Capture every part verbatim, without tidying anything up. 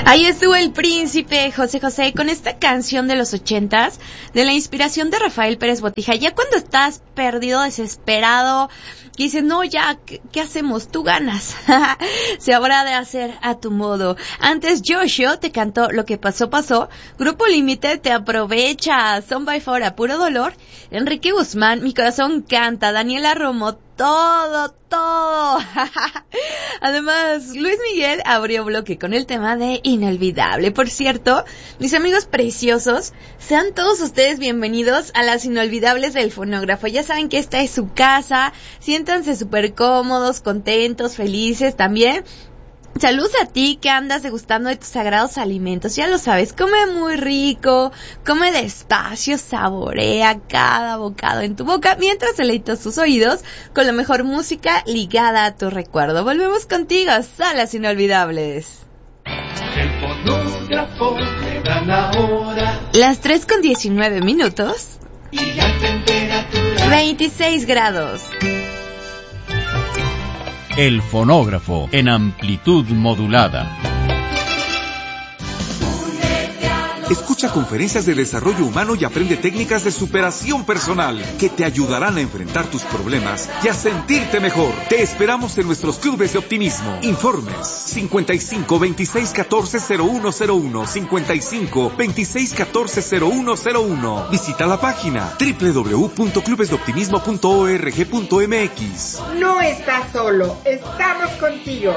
Ahí estuvo el príncipe José José con esta canción de los ochentas, de la inspiración de Rafael Pérez Botija. Ya cuando estás perdido, desesperado, y dices, no, ya, ¿qué, qué hacemos? Tú ganas. Se habrá de hacer a tu modo. Antes, Joshua te cantó Lo que pasó, pasó. Grupo Límite te aprovecha. Son by Four, a puro dolor. Enrique Guzmán, Mi corazón canta. Daniela Romo, todo, todo. Además, Luis Miguel abrió bloque con el tema de Inolvidable. Por cierto, mis amigos preciosos, sean todos ustedes bienvenidos a las Inolvidables del Fonógrafo. Ya saben que esta es su casa, siéntanse súper cómodos, contentos, felices también. Saludos a ti que andas degustando de tus sagrados alimentos, ya lo sabes, come muy rico, come despacio, saborea cada bocado en tu boca mientras deleitas tus oídos con la mejor música ligada a tu recuerdo. Volvemos contigo, Salas Inolvidables. El fonógrafo le dan la hora. Las tres con diecinueve minutos. Y la temperatura veintiséis grados. El fonógrafo en amplitud modulada. Escucha conferencias de desarrollo humano y aprende técnicas de superación personal que te ayudarán a enfrentar tus problemas y a sentirte mejor. Te esperamos en nuestros clubes de optimismo. Informes cincuenta y cinco, veintiséis, catorce, cero uno cero uno, cincuenta y cinco, veintiséis, catorce, cero uno cero uno. Visita la página doble u doble u doble u punto clubes de optimismo punto org punto m x. No estás solo, estamos contigo.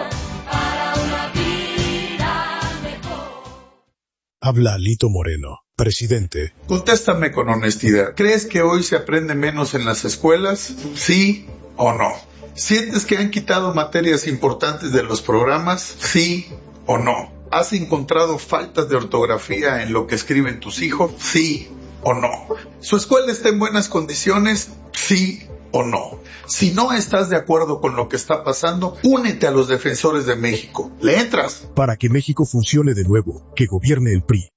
Habla Alito Moreno, presidente. Contéstame con honestidad. ¿Crees que hoy se aprende menos en las escuelas? ¿Sí o no? ¿Sientes que han quitado materias importantes de los programas? ¿Sí o no? ¿Has encontrado faltas de ortografía en lo que escriben tus hijos? ¿Sí o no? ¿Su escuela está en buenas condiciones? ¿Sí o no? Si no estás de acuerdo con lo que está pasando, únete a los defensores de México. ¿Le entras? Para que México funcione de nuevo, que gobierne el P R I.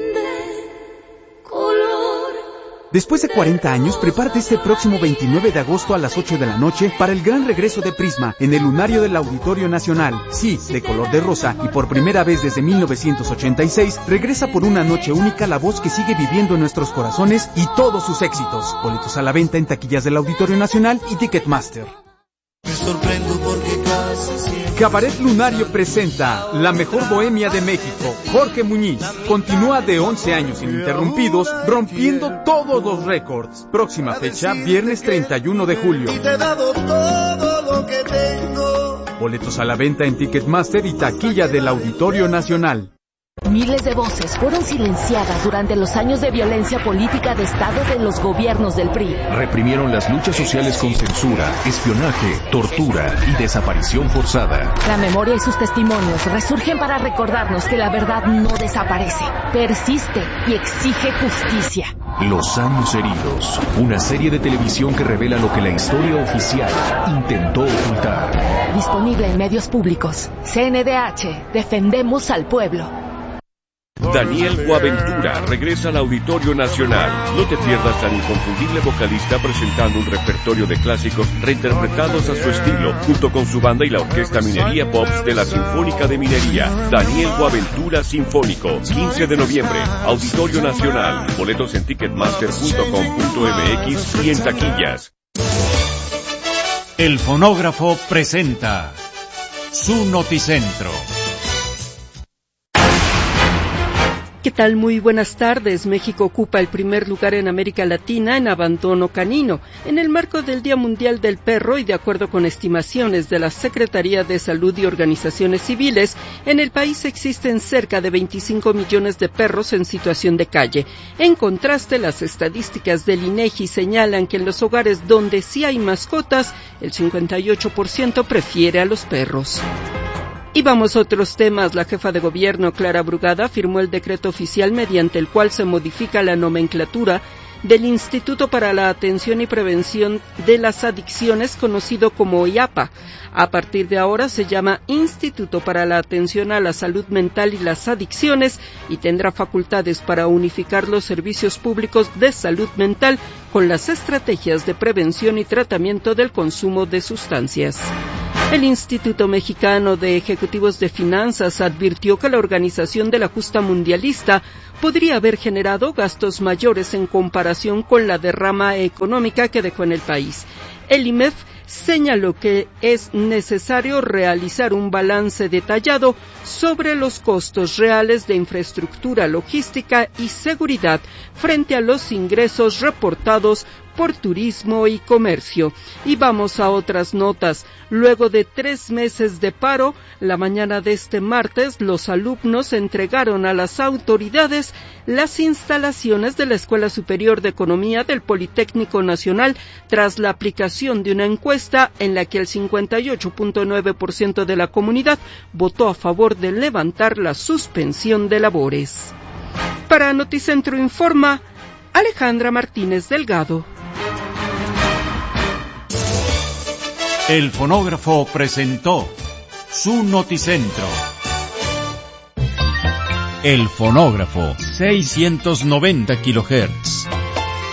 Después de cuarenta años, prepárate este próximo veintinueve de agosto a las ocho de la noche para el gran regreso de Prisma en el lunario del Auditorio Nacional. Sí, de color de rosa, y por primera vez desde mil novecientos ochenta y seis, regresa por una noche única la voz que sigue viviendo en nuestros corazones y todos sus éxitos. Boletos a la venta en taquillas del Auditorio Nacional y Ticketmaster. me sorprendo porque casi siempre. Cabaret Lunario presenta La Mejor Bohemia de México. Jorge Muñiz continúa de once años ininterrumpidos, rompiendo todos los récords. Próxima fecha, viernes treinta y uno de julio. Y te he dado todo lo que tengo. Boletos a la venta en Ticketmaster y taquilla del Auditorio Nacional. Miles de voces fueron silenciadas durante los años de violencia política de Estado de los gobiernos del P R I. Reprimieron las luchas sociales con censura, espionaje, tortura y desaparición forzada. La memoria y sus testimonios resurgen para recordarnos que la verdad no desaparece, persiste y exige justicia. Los años heridos, una serie de televisión que revela lo que la historia oficial intentó ocultar. Disponible en medios públicos. C N D H, defendemos al pueblo. Daniel Boaventura regresa al Auditorio Nacional. No te pierdas al inconfundible vocalista presentando un repertorio de clásicos reinterpretados a su estilo, junto con su banda y la Orquesta Minería Pops de la Sinfónica de Minería. Daniel Boaventura Sinfónico, quince de noviembre, Auditorio Nacional. Boletos en ticketmaster punto com punto m x y en taquillas. El fonógrafo presenta su noticentro. ¿Qué tal? Muy buenas tardes. México ocupa el primer lugar en América Latina en abandono canino, en el marco del Día Mundial del Perro y de acuerdo con estimaciones de la Secretaría de Salud y organizaciones civiles, en el país existen cerca de veinticinco millones de perros en situación de calle. En contraste, las estadísticas del INEGI señalan que en los hogares donde sí hay mascotas, el cincuenta y ocho por ciento prefiere a los perros. Y vamos a otros temas. La jefa de gobierno, Clara Brugada, firmó el decreto oficial mediante el cual se modifica la nomenclatura del Instituto para la Atención y Prevención de las Adicciones, conocido como I A P A. A partir de ahora se llama Instituto para la Atención a la Salud Mental y las Adicciones y tendrá facultades para unificar los servicios públicos de salud mental con las estrategias de prevención y tratamiento del consumo de sustancias. El Instituto Mexicano de Ejecutivos de Finanzas advirtió que la Organización de la Justa Mundialista podría haber generado gastos mayores en comparación con la derrama económica que dejó en el país. El I M E F señaló que es necesario realizar un balance detallado sobre los costos reales de infraestructura logística y seguridad frente a los ingresos reportados por turismo y comercio. Y vamos a otras notas. Luego de tres meses de paro, la mañana de este martes, los alumnos entregaron a las autoridades las instalaciones de la Escuela Superior de Economía del Politécnico Nacional tras la aplicación de una encuesta en la que el cincuenta y ocho punto nueve por ciento de la comunidad votó a favor de levantar la suspensión de labores. Para Noticentro Informa, Alejandra Martínez Delgado. El fonógrafo presentó su Noticentro. El fonógrafo, seiscientos noventa kilohertz.